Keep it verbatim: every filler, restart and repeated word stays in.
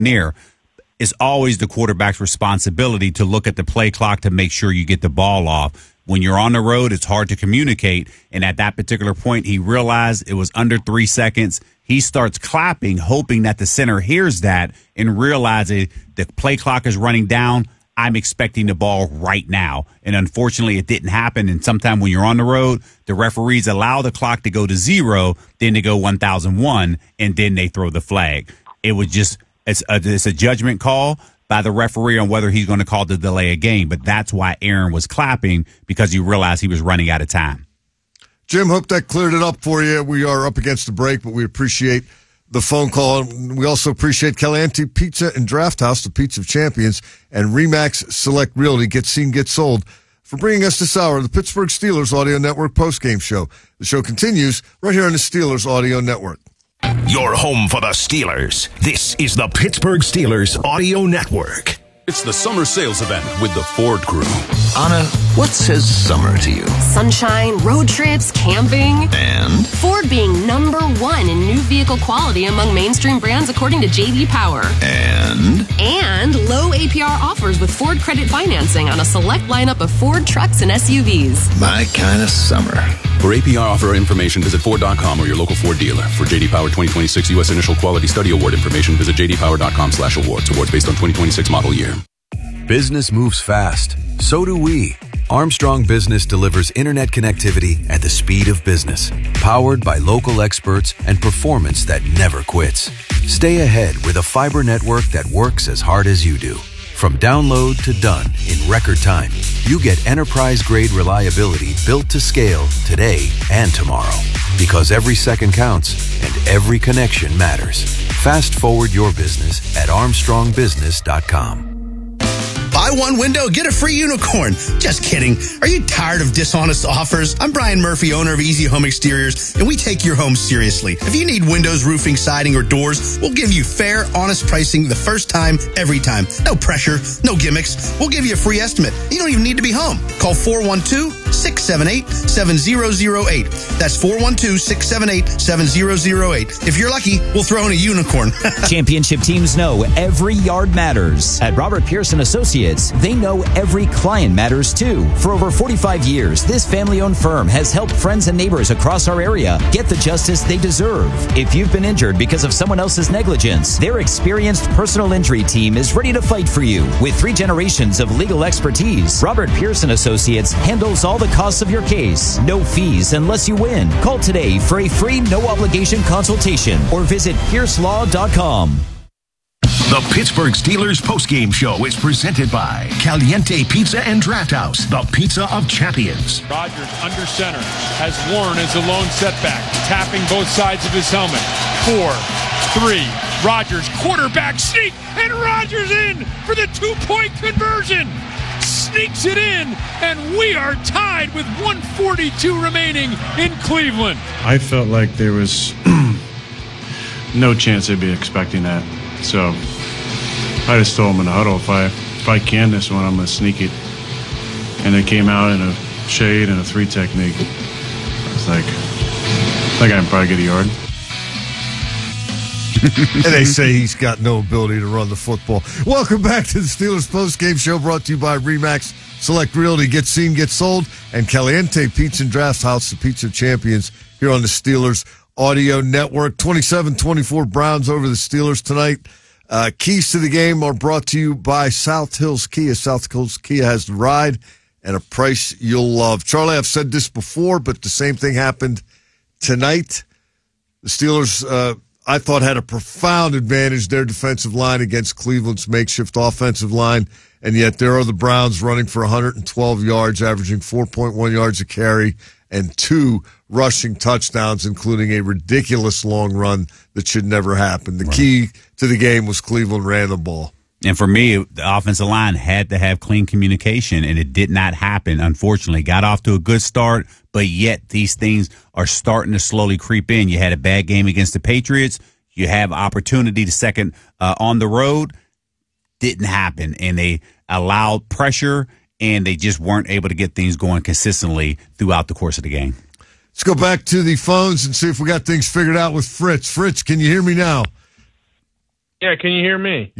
near. It's always the quarterback's responsibility to look at the play clock to make sure you get the ball off. When you're on the road, it's hard to communicate. And at that particular point, he realized it was under three seconds. He starts clapping, hoping that the center hears that and realizes the play clock is running down. I'm expecting the ball right now. And unfortunately, it didn't happen. And sometime when you're on the road, the referees allow the clock to go to zero, then to go one thousand one, and then they throw the flag. It was just, it's a, it's a judgment call by the referee on whether he's going to call the delay a game. But that's why Aaron was clapping, because he realized he was running out of time. Jim, hope that cleared it up for you. We are up against the break, but we appreciate the phone call. We also appreciate Caliente Pizza and Draft House, the Pizza of Champions, and Remax Select Realty, Get Seen, Get Sold, for bringing us this hour of the Pittsburgh Steelers Audio Network postgame show. The show continues right here on the Steelers Audio Network. Your home for the Steelers. This is the Pittsburgh Steelers Audio Network. It's the summer sales event with the Ford Crew. Anna, what says summer to you? Sunshine, road trips, camping. And? Ford being number one in new vehicle quality among mainstream brands according to J D Power. And? And low A P R offers with Ford Credit Financing on a select lineup of Ford trucks and S U Vs. My kind of summer. For A P R offer information, visit Ford dot com or your local Ford dealer. For J D Power twenty twenty-six U S Initial Quality Study Award information, visit j d power dot com slash awards. Awards based on twenty twenty-six model year. Business moves fast. So do we. Armstrong Business delivers internet connectivity at the speed of business, powered by local experts and performance that never quits. Stay ahead with a fiber network that works as hard as you do. From download to done in record time, you get enterprise-grade reliability built to scale today and tomorrow. Because every second counts and every connection matters. Fast forward your business at armstrong business dot com. Buy one window, get a free unicorn. Just kidding. Are you tired of dishonest offers? I'm Brian Murphy, owner of Easy Home Exteriors, and we take your home seriously. If you need windows, roofing, siding, or doors, we'll give you fair, honest pricing the first time, every time. No pressure, no gimmicks. We'll give you a free estimate. You don't even need to be home. Call four one two, six seven eight, seven zero zero eight. That's four one two, six seven eight, seven zero zero eight. If you're lucky, we'll throw in a unicorn. Championship teams know every yard matters. At Robert Pearson Associates, they know every client matters too. For over forty-five years, this family-owned firm has helped friends and neighbors across our area get the justice they deserve. If you've been injured because of someone else's negligence, their experienced personal injury team is ready to fight for you. With three generations of legal expertise, Robert Pearson Associates handles all the costs of your case. No fees unless you win. Call today for a free, no-obligation consultation or visit pierce law dot com. The Pittsburgh Steelers postgame show is presented by Caliente Pizza and Draft House, the Pizza of Champions. Rodgers under center has Warren as the lone setback, tapping both sides of his helmet. Four, three, Rodgers, quarterback sneak, and Rodgers in for the two-point conversion. Sneaks it in, and we are tied with one forty-two remaining in Cleveland. I felt like there was no chance I'd be expecting that. So I just told him in the huddle, if I if I can this one, I'm going to sneak it. And it came out in a shade and a three technique. I was like, I think I can probably get a yard. And they say he's got no ability to run the football. Welcome back to the Steelers postgame show, brought to you by Remax Select Realty. Get seen, get sold. And Caliente Pizza and Draft House, the Pizza Champions, here on the Steelers Audio Network. twenty-seven twenty-four Browns over the Steelers tonight. Uh, keys to the game are brought to you by South Hills Kia. South Hills Kia has the ride and a price you'll love. Charlie, I've said this before, but the same thing happened tonight. The Steelers, uh, I thought, had a profound advantage, their defensive line against Cleveland's makeshift offensive line, and yet there are the Browns running for one hundred twelve yards, averaging four point one yards a carry, and two rushing touchdowns, including a ridiculous long run that should never happen. The right. key to the game was Cleveland ran the ball. And for me, the offensive line had to have clean communication, and it did not happen, unfortunately. Got off to a good start, but yet these things are starting to slowly creep in. You had a bad game against the Patriots. You have opportunity to second uh, on the road. Didn't happen, and they allowed pressure, and they just weren't able to get things going consistently throughout the course of the game. Let's go back to the phones and see if we got things figured out with Fritz. Fritz, can you hear me now? Yeah, can you hear me?